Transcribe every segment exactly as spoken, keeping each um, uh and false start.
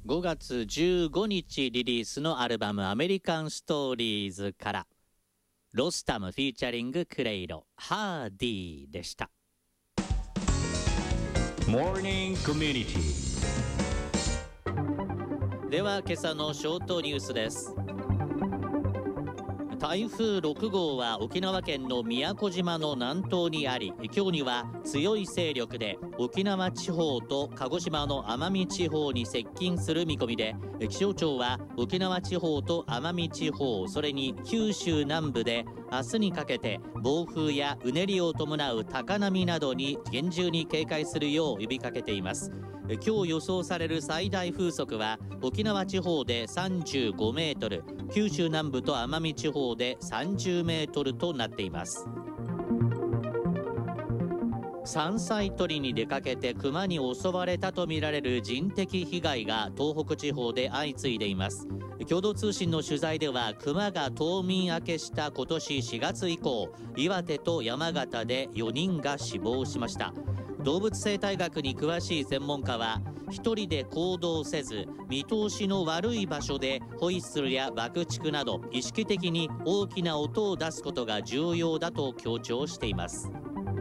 ごがつじゅうごにちリリースのアルバムアメリカンストーリーズからロスタムフィーチャリングクレイロハーディーでした。 モーニングコミュニティでは今朝のショートニュースです。台風ろくごうは沖縄県の宮古島の南東にあり、今日には強い勢力で沖縄地方と鹿児島の奄美地方に接近する見込みで、気象庁は沖縄地方と奄美地方、それに九州南部で明日にかけて暴風やうねりを伴う高波などに厳重に警戒するよう呼びかけています。今日予想される最大風速は沖縄地方でさんじゅうごメートル、九州南部と奄美地方でさんじゅうメートルとなっています。山菜採りに出かけてクマに襲われたとみられる人的被害が東北地方で相次いでいます。共同通信の取材では、クマが冬眠明けした今年しがつ以降、岩手と山形でよにんが死亡しました。動物生態学に詳しい専門家は、一人で行動せず見通しの悪い場所でホイッスルや爆竹など意識的に大きな音を出すことが重要だと強調しています。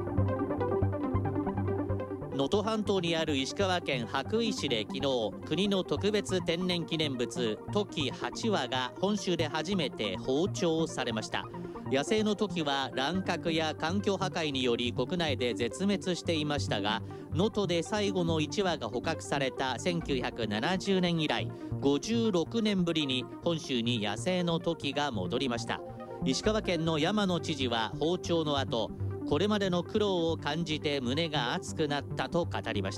能登半島にある石川県羽咋市で昨日、国の特別天然記念物トキはちわが本州で初めて放鳥されました。野生のトキは乱獲や環境破壊により国内で絶滅していましたが、能登で最後のいちわが捕獲されたせんきゅうひゃくななじゅうねん以来ごじゅうろくねんぶりに本州に野生のトキが戻りました。石川県の山野知事は放鳥の後、これまでの苦労を感じて胸が熱くなったと語りました。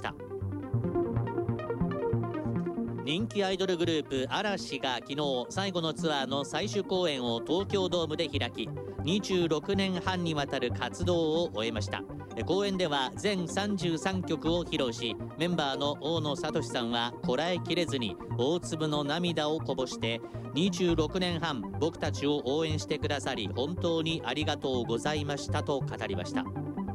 人気アイドルグループ嵐が昨日最後のツアーの最終公演を東京ドームで開き、にじゅうろくねんはんにわたる活動を終えました。公演では全さんじゅうさんきょくを披露し、メンバーの大野智さんはこらえきれずに大粒の涙をこぼして、にじゅうろくねんはん僕たちを応援してくださり本当にありがとうございましたと語りました。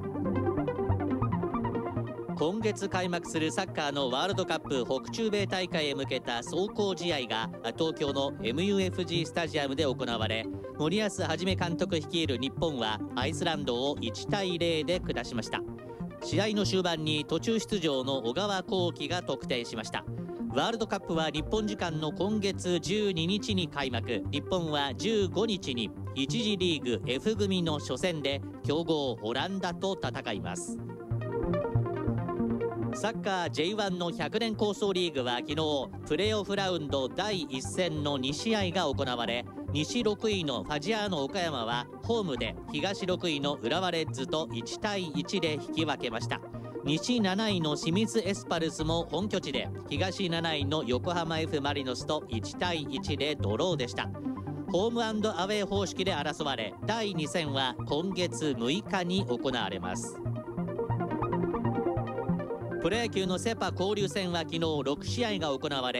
今月開幕するサッカーのワールドカップ北中米大会へ向けた壮行試合が東京の エムユーエフジー スタジアムで行われ、森保一監督率いる日本はアイスランドをいちたいゼロで下しました。試合の終盤に途中出場の小川航基が得点しました。ワールドカップは日本時間の今月じゅうににちに開幕。日本はじゅうごにちにいち次リーグ F 組の初戦で強豪オランダと戦います。サッカー ジェイワン のひゃくねん構想リーグは昨日プレーオフラウンドだいいっせんのにしあいが行われ、西ろくいのファジアーノ岡山はホームで東ろくいの浦和レッズといちたいいちで引き分けました。西なないの清水エスパルスも本拠地で東なないの横浜 F マリノスといちたいいちでドローでした。ホームアンドアウェー方式で争われ、だいにせんは今月むいかに行われます。プロ野球のセ・パ交流戦は昨日ろくしあいが行われ、